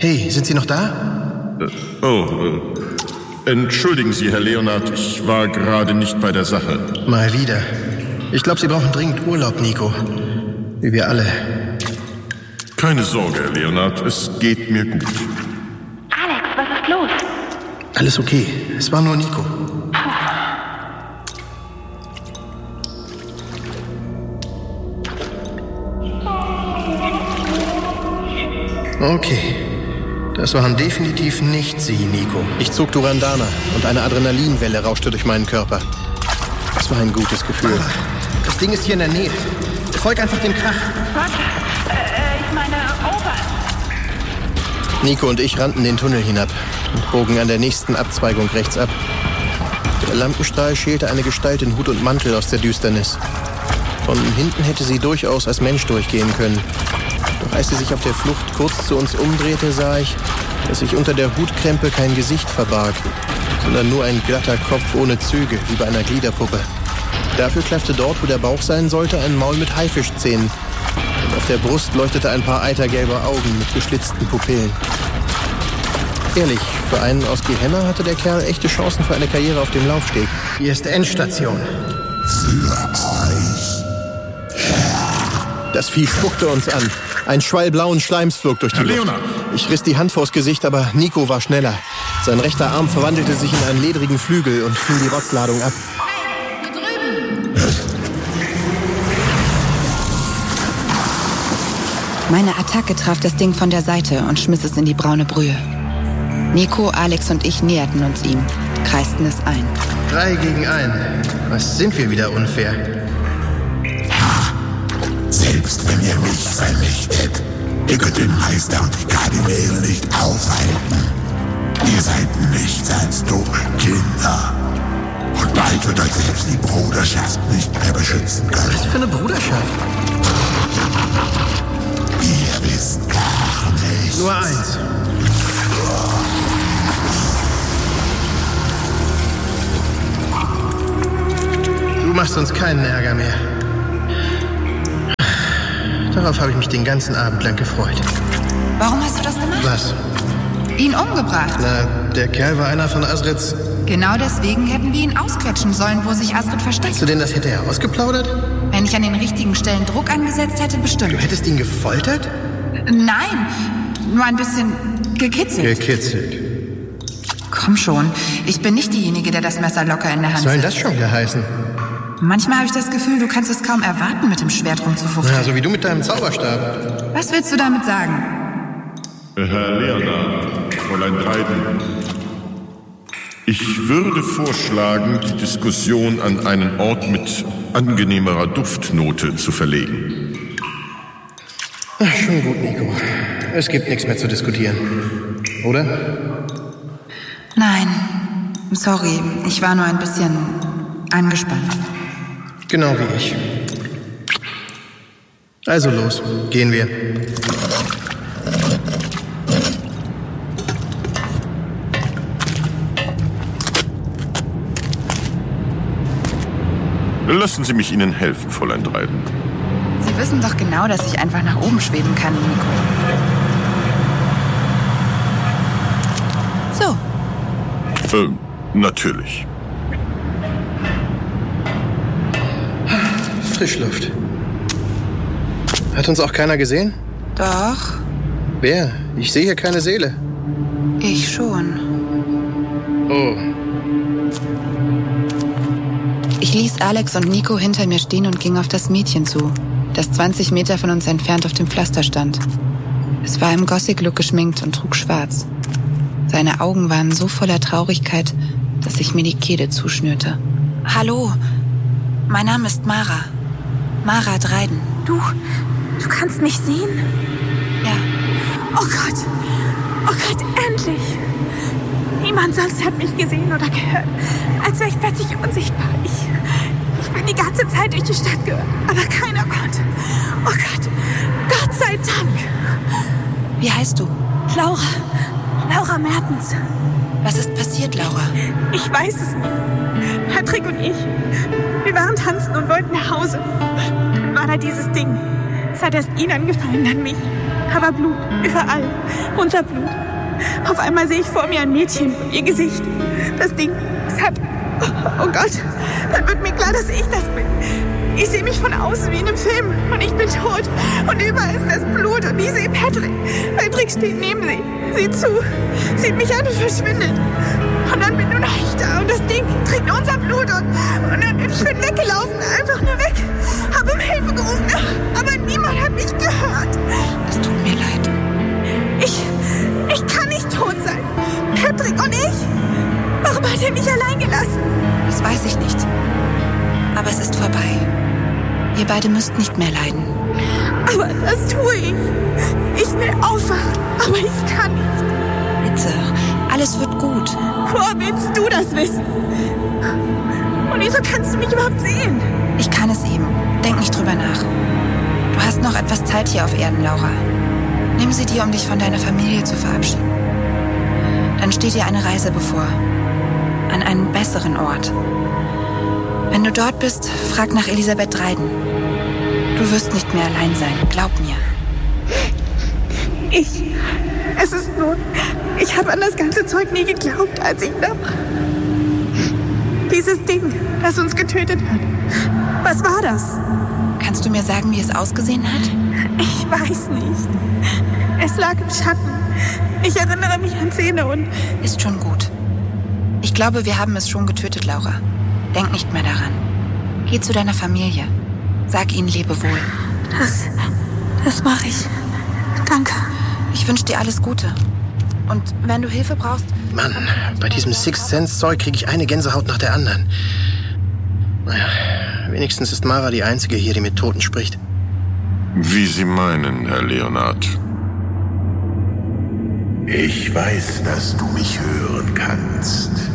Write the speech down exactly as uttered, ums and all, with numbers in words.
Hey, sind Sie noch da? Äh, oh, äh, entschuldigen Sie, Herr Leonard, ich war gerade nicht bei der Sache. Mal wieder. Ich glaube, Sie brauchen dringend Urlaub, Nico. Wie wir alle. Keine Sorge, Herr Leonard, es geht mir gut. Alex, was ist los? Alles okay. Es war nur Nico. Okay. Das waren definitiv nicht Sie, Nico. Ich zog Durandana und eine Adrenalinwelle rauschte durch meinen Körper. Das war ein gutes Gefühl. Aber das Ding ist hier in der Nähe. Folg einfach dem Krach. Roger, äh, ich meine, over. Nico und ich rannten den Tunnel hinab und bogen an der nächsten Abzweigung rechts ab. Der Lampenstrahl schälte eine Gestalt in Hut und Mantel aus der Düsternis. Von hinten hätte sie durchaus als Mensch durchgehen können. Doch als sie sich auf der Flucht kurz zu uns umdrehte, sah ich, dass sich unter der Hutkrempe kein Gesicht verbarg, sondern nur ein glatter Kopf ohne Züge, wie bei einer Gliederpuppe. Dafür klaffte dort, wo der Bauch sein sollte, ein Maul mit Haifischzähnen. Und auf der Brust leuchtete ein paar eitergelbe Augen mit geschlitzten Pupillen. Ehrlich, für einen aus Gehenna hatte der Kerl echte Chancen für eine Karriere auf dem Laufsteg. Hier ist Endstation. Für euch. Das Vieh spuckte uns an. Ein Schwall blauen Schleims flog durch die Herr Luft. Leonard! Ich riss die Hand vors Gesicht, aber Nico war schneller. Sein rechter Arm verwandelte sich in einen ledrigen Flügel und fing die Rotzladung ab. Hey, hier drüben! Meine Attacke traf das Ding von der Seite und schmiss es in die braune Brühe. Nico, Alex und ich näherten uns ihm, kreisten es ein. Drei gegen ein. Was sind wir wieder unfair? Selbst wenn ihr mich vernichtet, ihr könnt den Meister und die Kardinäle nicht aufhalten. Ihr seid nichts als dumme Kinder. Und bald wird euch selbst die Bruderschaft nicht mehr beschützen können. Was für eine Bruderschaft? Ihr wisst gar nichts. Nur eins. Du machst uns keinen Ärger mehr. Darauf habe ich mich den ganzen Abend lang gefreut. Warum hast du das gemacht? Was? Ihn umgebracht. Na, der Kerl war einer von Asrids... Genau deswegen hätten wir ihn ausquetschen sollen, wo sich Astrid versteckt. Hast du denn, das hätte er ausgeplaudert? Wenn ich an den richtigen Stellen Druck angesetzt hätte, bestimmt. Du hättest ihn gefoltert? Nein, nur ein bisschen gekitzelt. Gekitzelt. Komm schon, ich bin nicht diejenige, der das Messer locker in der Was Hand soll denn hält. das schon wieder heißen? Manchmal habe ich das Gefühl, du kannst es kaum erwarten, mit dem Schwert rumzufuchteln. Ja, so wie du mit deinem Zauberstab. Was willst du damit sagen? Herr Leonard, Fräulein Dryden. Ich würde vorschlagen, die Diskussion an einen Ort mit angenehmerer Duftnote zu verlegen. Ach, schon gut, Nico. Es gibt nichts mehr zu diskutieren. Oder? Nein, sorry, ich war nur ein bisschen angespannt. Genau wie ich. Also los, gehen wir. Lassen Sie mich Ihnen helfen, Fräulein Dryden. Sie wissen doch genau, dass ich einfach nach oben schweben kann, Nico. So. Äh, natürlich. Frischluft. Hat uns auch keiner gesehen? Doch, Wer? Ich sehe hier keine Seele. ich schon. Oh. Ich ließ Alex und Nico hinter mir stehen und ging auf das Mädchen zu, das zwanzig Meter von uns entfernt auf dem Pflaster stand. Es war im Gothic-Look geschminkt und trug schwarz. Seine Augen waren so voller Traurigkeit, dass ich mir die Kehle zuschnürte. Hallo, mein Name ist Mara. Mara Dryden. Du, du kannst mich sehen? Ja, Oh Gott, oh Gott, endlich! Niemand sonst hat mich gesehen oder gehört, als wäre ich plötzlich unsichtbar. Ich, ich bin die ganze Zeit durch die Stadt gehört, aber keiner konnte. Oh Gott, Gott sei Dank! wie heißt du? Laura, Laura Mertens. Was ist passiert, Laura? Ich weiß es nicht. Patrick und ich, wir waren tanzen und wollten nach Hause. Dann war da dieses Ding. Es hat erst ihn angefallen, dann mich. Aber Blut, überall. Unser Blut. Auf einmal sehe ich vor mir ein Mädchen, ihr Gesicht. Das Ding, es hat... Oh Gott, dann wird mir klar, dass ich das bin. Ich sehe mich von außen wie in einem Film und ich bin tot. Und überall ist das Blut und ich sehe Patrick. Patrick steht neben sie, sieht zu, sieht mich an und verschwindet. Und dann bin nur noch ich da und das Ding trinkt unser Blut und, und, und ich bin weggelaufen, einfach nur weg. Habe um Hilfe gerufen, aber niemand hat mich gehört. Es tut mir leid. Ich, ich kann nicht tot sein. Patrick und ich. Warum hat er mich allein gelassen? Das weiß ich nicht. Aber es ist vorbei. Ihr beide müsst nicht mehr leiden. Aber das tue ich. Ich will aufwachen, aber ich kann nicht. Bitte, alles wird gut. Woher willst du das wissen? Und wieso kannst du mich überhaupt sehen? Ich kann es eben. Denk nicht drüber nach. Du hast noch etwas Zeit hier auf Erden, Laura. Nimm sie dir, um dich von deiner Familie zu verabschieden. Dann steht dir eine Reise bevor. An einen besseren Ort. Wenn du dort bist, frag nach Elisabeth Dryden. Du wirst nicht mehr allein sein, glaub mir. Ich... Es ist nur... Ich habe an das ganze Zeug nie geglaubt, als ich noch... Dieses Ding, das uns getötet hat. Was war das? Kannst du mir sagen, wie es ausgesehen hat? Ich weiß nicht. Es lag im Schatten. Ich erinnere mich an Zähne und... Ist schon gut. Ich glaube, wir haben es schon getötet, Laura. Denk nicht mehr daran. Geh zu deiner Familie. Sag ihnen Lebewohl. Das... das mache ich. Danke. Ich wünsche dir alles Gute. Und wenn du Hilfe brauchst... Mann, bei diesem Sixth Sense-Zeug kriege ich eine Gänsehaut nach der anderen. Naja, wenigstens ist Mara die Einzige hier, die mit Toten spricht. Wie Sie meinen, Herr Leonard. Ich weiß, dass du mich hören kannst.